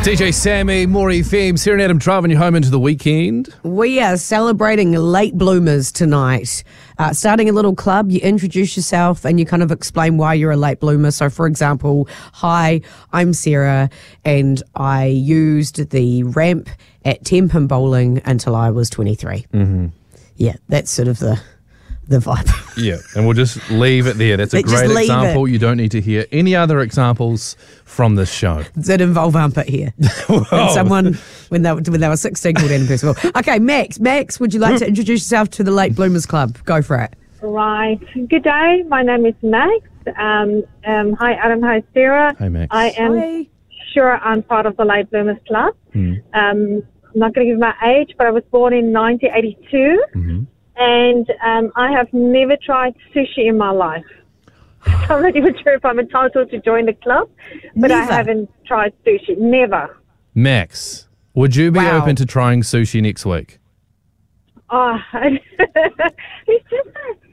DJ Sammy, Maury Femes, here in Adam driving you home into the weekend. We are celebrating late bloomers tonight. Starting a little club, you introduce yourself and you kind of explain why you're a late bloomer. So, for example, hi, I'm Sarah, and I used the ramp at Tempin Bowling until I was 23. Mm-hmm. Yeah, that's sort of the vibe. Yeah, and we'll just leave it there. That's a great example. You don't need to hear any other examples from this show that involve armpit hair. And someone when they were 16 called Adam Percival. Okay, Max, would you like to introduce yourself to the Late Bloomers Club? Go for it. Right. Good day. My name is Max. Hi, Adam. Hi, Sarah. Hi, Max. I am sure I'm part of the Late Bloomers Club. I'm not going to give my age, but I was born in 1982. Mm-hmm. And I have never tried sushi in my life. I'm not even sure if I'm entitled to join the club, but I haven't tried sushi. Never. Max, would you be open to trying sushi next week? Oh, it's just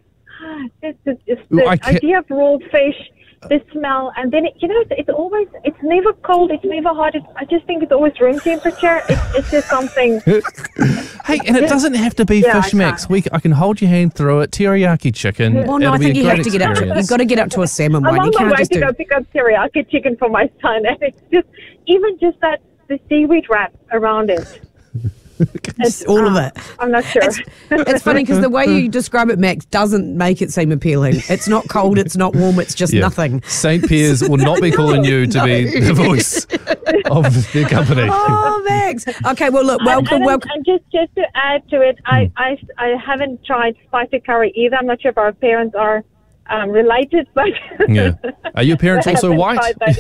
the idea of raw fish, the smell, and then it's never cold, it's never hot. I just think it's always room temperature. It's just something. Hey, and it doesn't have to be fish, Max. I can hold your hand through it. Teriyaki chicken. Well, no, I think you have to get up. You've got to get up to a salmon one. I'm you on can't my way just to go pick up teriyaki chicken for my son, and it's just the seaweed wrap around it. It's all of it. I'm not sure. It's funny because the way you describe it, Max, doesn't make it seem appealing. It's not cold, it's not warm, it's just nothing. St. Pierre's will not be calling you to be the voice of their company. Oh, Max. Okay, well, look, welcome. And just to add to it, I haven't tried spicy curry either. I'm not sure if our parents are related, but are your parents also white?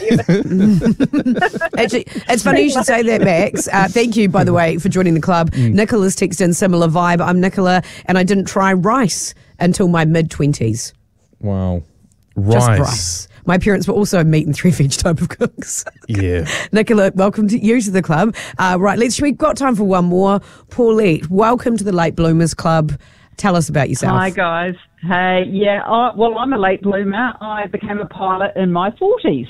Actually, it's funny you should say that, Max. Thank you, by the way, for joining the club. Nicola's texted in similar vibe. I'm Nicola, and I didn't try rice until my mid-20s. Wow. Just rice. My parents were also meat and 3-veg type of cooks. Yeah. Nicola, welcome to the club. Right, we've got time for one more. Paulette, welcome to the Late Bloomers Club. Tell us about yourself. Hi, guys. Hey, well, I'm a late bloomer. I became a pilot in my 40s.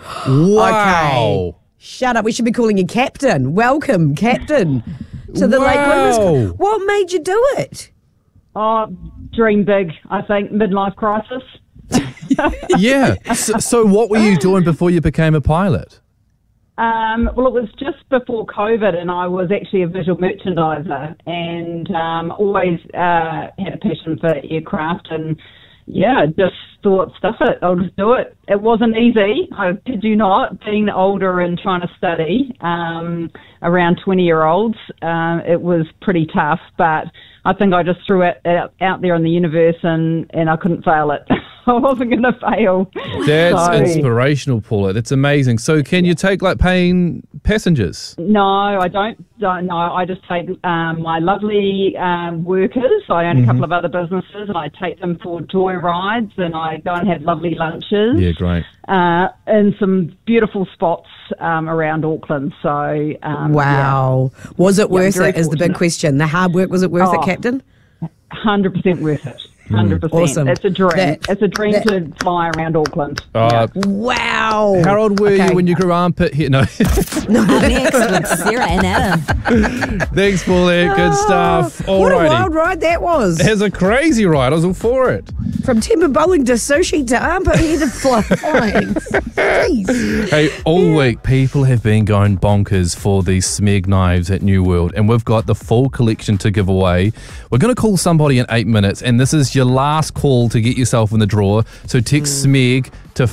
Wow. Okay. Shut up. We should be calling you Captain. Welcome, Captain, to the Late Bloomers Club. What made you do it? Dream big, I think. Midlife crisis. Yeah. So what were you doing before you became a pilot? Well, it was just before COVID, and I was actually a visual merchandiser, and always had a passion for aircraft, and just thought, stuff it, I'll just do it. It wasn't easy, I kid you not, being older and trying to study around 20-year-olds. It was pretty tough, but I think I just threw it out there in the universe, and I couldn't fail it. I wasn't going to fail. That's inspirational, Paula. That's amazing. So can you take paying passengers? No, I don't. No, I just take my lovely workers. I own a couple of other businesses, and I take them for joy rides, and I go and have lovely lunches. Yeah, great. In some beautiful spots around Auckland. So wow. Was it worth it is the big question. The hard work, was it worth it, Captain? 100% worth it. 100%. Awesome. It's a dream. It's a dream to fly around Auckland. Wow. How old were you when you grew armpit hair? No. Next with Sarah and Adam. Thanks, Paulette. Good stuff. What a wild ride that was. It was a crazy ride. I was all for it. From Tempin Bowling to sushi to armpit hair to flying. Jeez. Hey, all week people have been going bonkers for these Smeg knives at New World, and we've got the full collection to give away. We're going to call somebody in 8 minutes, and this is your last call to get yourself in the draw. So text Smeg to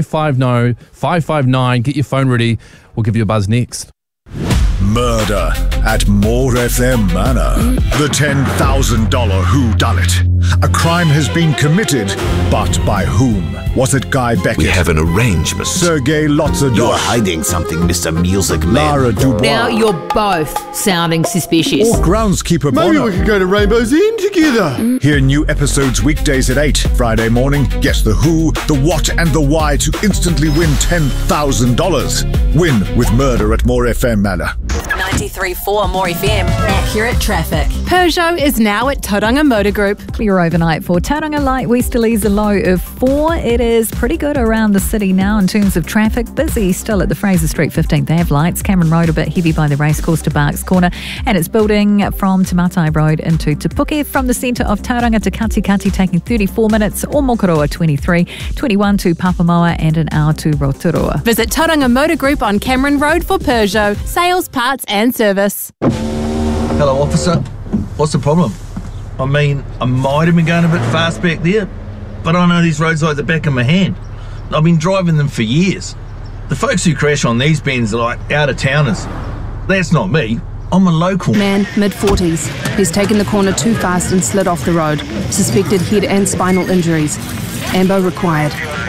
559. Get your phone ready. We'll give you a buzz next. Murder at More FM Manor. The $10,000 whodunit. A crime has been committed, but by whom? Was it Guy Beckett? We have an arrangement. Sergei Lotzadov? You're hiding something, Mr. Music Man. Lara Dubois? Now you're both sounding suspicious. Or groundskeeper Maybe Bono? we could go to Rainbow's End together. Hear new episodes weekdays at 8. Friday morning, guess the who, the what, and the why to instantly win $10,000. Win with Murder at More FM Manor. 93.4 More FM. Accurate traffic. Peugeot is now at Tauranga Motor Group. Clear overnight for Tauranga light westerlies, a low of 4. It is pretty good around the city now in terms of traffic. Busy still at the Fraser Street 15th Ave lights. Cameron Road a bit heavy by the racecourse to Barks Corner, and it's building from Te Matai Road into Te Puke. From the centre of Tauranga to Katikati taking 34 minutes, or Mokoroa 23, 21 to Papamoa and an hour to Rotorua. Visit Tauranga Motor Group on Cameron Road for Peugeot. Sales, parts and service. Hello, officer. What's the problem? I mean, I might have been going a bit fast back there, but I know these roads like the back of my hand. I've been driving them for years. The folks who crash on these bends are like out-of-towners. That's not me. I'm a local. Man, mid-40s. He's taken the corner too fast and slid off the road. Suspected head and spinal injuries. Ambo required.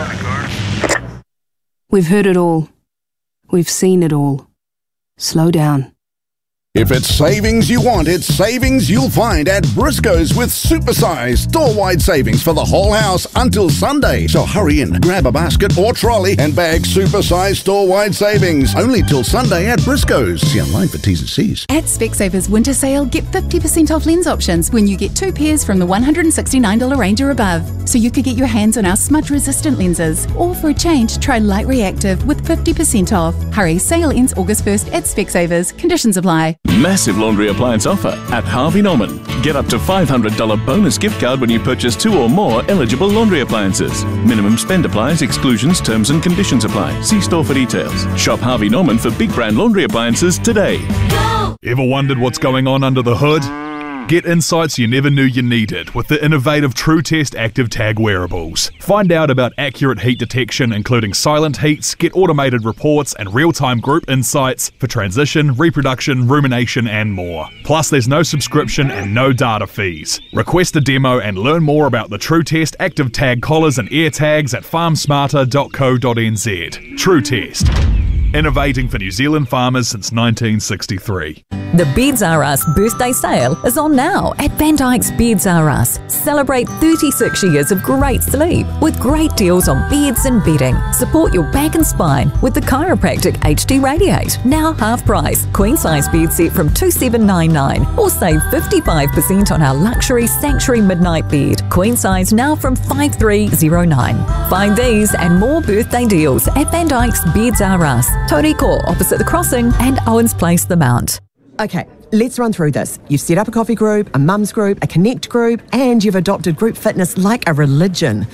We've heard it all. We've seen it all. Slow down. If it's savings you want, it's savings you'll find at Briscoe's with supersized store-wide savings for the whole house until Sunday. So hurry in, grab a basket or trolley and bag supersized store-wide savings. Only till Sunday at Briscoe's. See online for T's and C's. At Specsavers Winter Sale, get 50% off lens options when you get 2 pairs from the $169 range or above. So you could get your hands on our smudge-resistant lenses. Or for a change, try Light Reactive with 50% off. Hurry, sale ends August 1st at Specsavers. Conditions apply. Massive laundry appliance offer at Harvey Norman. Get up to $500 bonus gift card when you purchase 2 or more eligible laundry appliances. Minimum spend applies, exclusions, terms and conditions apply. See store for details. Shop Harvey Norman for big brand laundry appliances today. Go! Ever wondered what's going on under the hood? Get insights you never knew you needed with the innovative TrueTest Active Tag wearables. Find out about accurate heat detection, including silent heats, get automated reports and real-time group insights for transition, reproduction, rumination and more. Plus there's no subscription and no data fees. Request a demo and learn more about the TrueTest Active Tag collars and ear tags at farmsmarter.co.nz. TrueTest. Innovating for New Zealand farmers since 1963. The Beds R Us birthday sale is on now at Van Dyke's Beds R Us. Celebrate 36 years of great sleep with great deals on beds and bedding. Support your back and spine with the Chiropractic HD Radiate, now half price. Queen size bed set from $2,799 or save 55% on our luxury Sanctuary Midnight bed. Queen size now from $5,309. Find these and more birthday deals at Van Dyke's Beds R Us, Toriko opposite the crossing and Owens Place, the Mount. Okay, let's run through this. You've set up a coffee group, a mums group, a connect group, and you've adopted group fitness like a religion.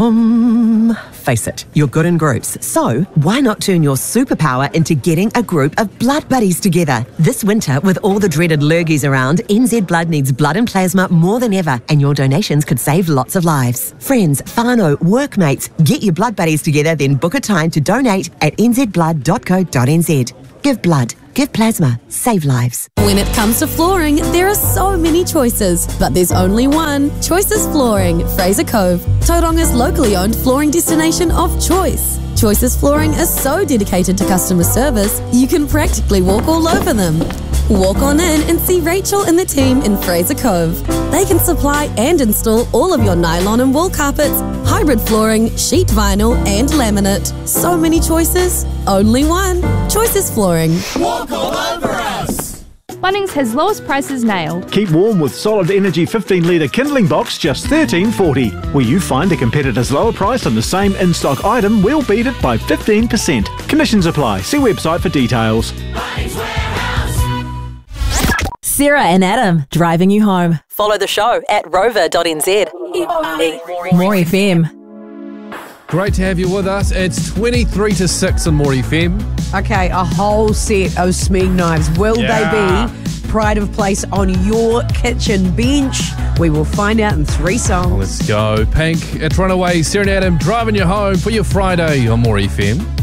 Face it, you're good in groups. So why not turn your superpower into getting a group of blood buddies together? This winter, with all the dreaded lurgies around, NZ Blood needs blood and plasma more than ever, and your donations could save lots of lives. Friends, whānau, workmates, get your blood buddies together, then book a time to donate at nzblood.co.nz. Give blood. Give plasma. Save lives. When it comes to flooring, there are so many choices, but there's only one. Choices Flooring, Fraser Cove, Tauranga's locally owned flooring destination of choice. Choices Flooring is so dedicated to customer service, you can practically walk all over them. Walk on in and see Rachel and the team in Fraser Cove. They can supply and install all of your nylon and wool carpets, hybrid flooring, sheet vinyl and laminate. So many choices, only one. Choices Flooring. Walk all over us! Bunnings has lowest prices nailed. Keep warm with Solid Energy 15-litre kindling box, just $13.40. Where you find a competitor's lower price on the same in-stock item, we'll beat it by 15%. Conditions apply. See website for details. Sarah and Adam, driving you home. Follow the show at rover.nz. More FM. Great to have you with us. It's 23 to 6 on More FM. Okay, a whole set of Smeg knives. Will they be pride of place on your kitchen bench? We will find out in 3 songs. Let's go. Pink at Runaway, Sarah and Adam driving you home for your Friday on More FM.